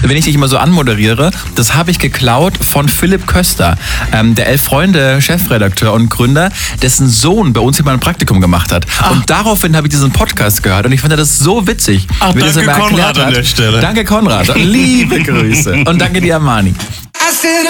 wenn ich dich immer so anmoderiere, das habe ich geklaut von Philipp Köster, der 11 Freunde Chefredakteur und Gründer, dessen Sohn bei uns immer ein Praktikum gemacht hat. Und daraufhin habe ich diesen Podcast gehört und ich fand das so witzig, wie das er mir Konrad erklärt hat. an der Stelle. Danke Konrad, liebe Grüße und danke dir Armani.